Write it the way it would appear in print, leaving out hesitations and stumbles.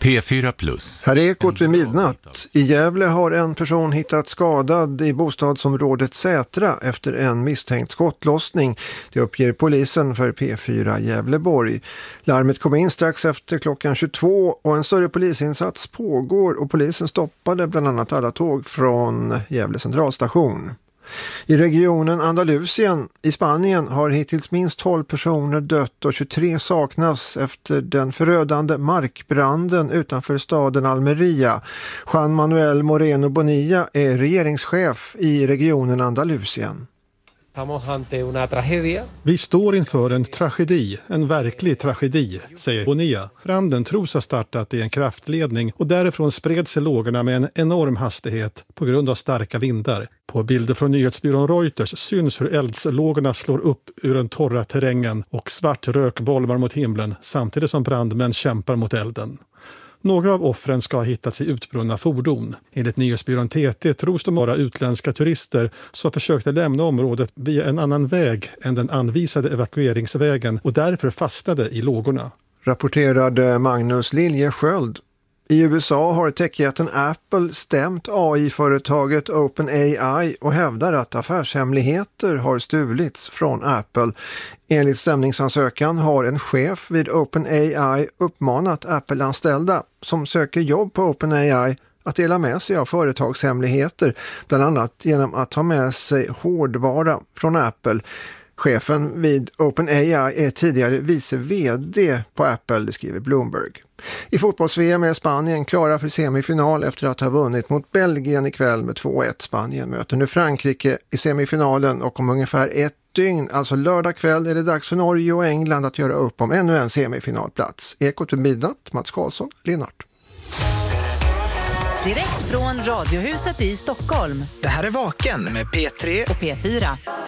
P4+. Här är Ekot vid midnatt. I Gävle har en person hittats skadad i bostadsområdet Sätra efter en misstänkt skottlossning. Det uppger polisen för P4 Gävleborg. Larmet kom in strax efter klockan 22 och en större polisinsats pågår och polisen stoppade bland annat alla tåg från Gävle centralstation. I regionen Andalusien i Spanien har hittills minst 12 personer dött och 23 saknas efter den förödande markbranden utanför staden Almeria. Juan Manuel Moreno Bonilla är regeringschef i regionen Andalusien. Vi står inför en tragedi, en verklig tragedi, säger Bonilla. Branden tros ha startat i en kraftledning och därifrån spred sig lågorna med en enorm hastighet på grund av starka vindar. På bilder från nyhetsbyrån Reuters syns hur eldslågorna slår upp ur den torra terrängen och svart rök bolmar mot himlen samtidigt som brandmän kämpar mot elden. Några av offren ska ha hittats i utbrunna fordon. Enligt nyhetsbyrån TT tros de vara utländska turister som försökte lämna området via en annan väg än den anvisade evakueringsvägen och därför fastnade i lågorna. Rapporterade Magnus Liljesköld. I USA har techjätten Apple stämt AI-företaget OpenAI och hävdar att affärshemligheter har stulits från Apple. Enligt stämningsansökan har en chef vid OpenAI uppmanat Apple-anställda som söker jobb på OpenAI att dela med sig av företagshemligheter, bland annat genom att ta med sig hårdvara från Apple. Chefen vid OpenAI är tidigare vice vd på Apple, det skriver Bloomberg. I fotbolls-VM är Spanien klara för semifinal efter att ha vunnit mot Belgien ikväll med 2-1. Spanien möter nu Frankrike i semifinalen och om ungefär ett dygn, alltså lördag kväll, är det dags för Norge och England att göra upp om ännu en semifinalplats. Ekot till midnatt, Mats Karlsson, Linnart. Direkt från Radiohuset i Stockholm. Det här är Vaken med P3 och P4.